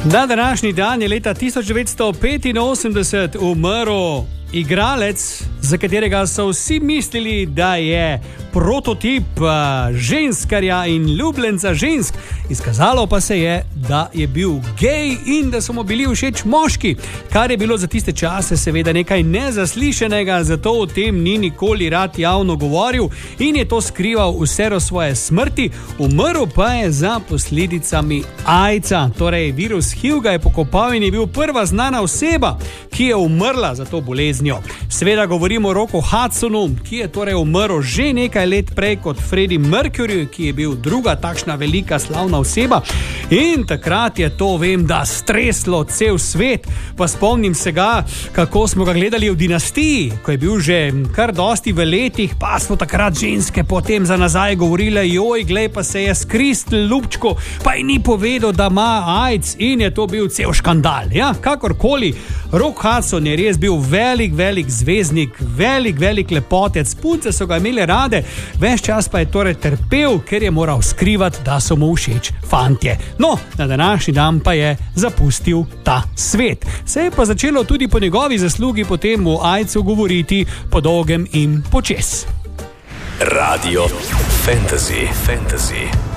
Na današnji dan je leta 1985 umrl igralec, za katerega so vsi mislili, da je prototip ženskarja in ljubljenca žensk. Izkazalo pa se je, da je bil gej in da so mu bili všeč moški, kar je bilo za tiste čase seveda nekaj nezaslišanega, zato o tem ni nikoli rad javno govoril in je to skrival vse do svoje smrti. Umrl pa je za posledicami AIDS-a, torej virus HIV ga je pokopal in je bil prva znana oseba, ki je umrla za to boleznjo. Seveda govorimo o Rocku Hudsonu, ki je torej umrl že nekaj let prej kot Freddie Mercury, ki je bil druga takšna velika slavna oseba in takrat je to, vem, da streslo cel svet. Pa spomnim se ga, kako smo ga gledali v Dinastiji, ko je bil že kar dosti v letih, pa smo takrat ženske potem za nazaj govorile, joj, glej, pa se je skristil ljubčko, pa ji ni povedal, da ima AIDS in je to bil cel škandal. Ja, kakorkoli, Rock Hudson je res bil velik zvezdnik, velik lepotec, punce so ga imeli rade, ves čas pa je torej trpel, ker je moral skrivati, da so mu všeč fantje. No, na današnji dan pa je zapustil ta svet. Se je pa začelo tudi po njegovi zaslugi potem o AIDS-u govoriti po dolgem in počes. Radio Fantasy.